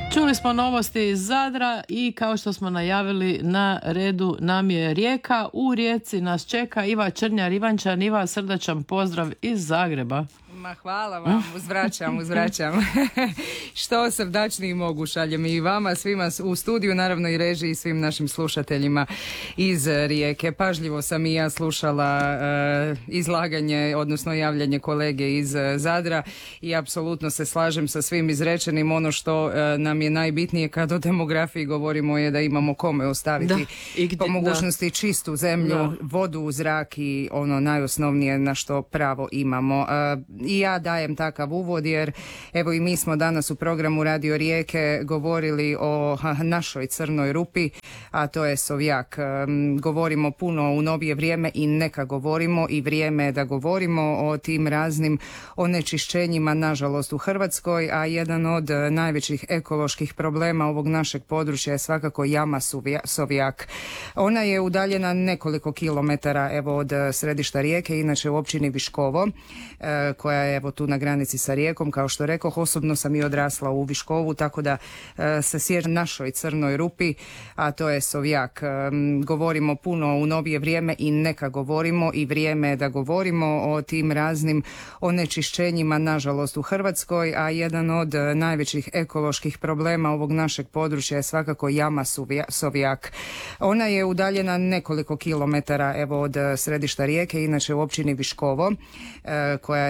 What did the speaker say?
Čuli smo novosti iz Zadra i kao što smo najavili, na redu nam je Rijeka. U Rijeci nas čeka Iva Črnjar. Ivančan, Iva, srdačan pozdrav iz Zagreba. Ma hvala vam, uzvraćam. Što srdačniji mogu šaljem i vama, svima u studiju, naravno i režiji i svim našim slušateljima iz Rijeke. Pažljivo sam i ja slušala izlaganje, odnosno javljanje kolege iz Zadra i apsolutno se slažem sa svim izrečenim. Ono što nam je najbitnije kad o demografiji govorimo je da imamo kome ostaviti po mogućnosti čistu zemlju, vodu, zrak i ono najosnovnije na što pravo imamo. I ja dajem takav uvod jer evo i mi smo danas u programu Radio Rijeke govorili o našoj crnoj rupi, a to je Sovjak. Govorimo puno u novije vrijeme i neka govorimo i vrijeme je da govorimo o tim raznim onečišćenjima nažalost u Hrvatskoj, a jedan od najvećih ekoloških problema ovog našeg područja je svakako jama Sovjak. Ona je udaljena nekoliko kilometara evo od središta Rijeke, inače u općini Viškovo, koja je evo tu na granici sa Rijekom. Kao što rekoh, osobno sam i odrasla u Viškovu, tako da se sjećam našoj crnoj rupi, a to je Sovjak. Govorimo puno u novije vrijeme i neka govorimo i vrijeme je da govorimo o tim raznim onečišćenjima nažalost u Hrvatskoj, a jedan od najvećih ekoloških problema ovog našeg područja je svakako jama Sovjak. Ona je udaljena nekoliko kilometara evo od središta Rijeke, inače u općini Viškovo, koja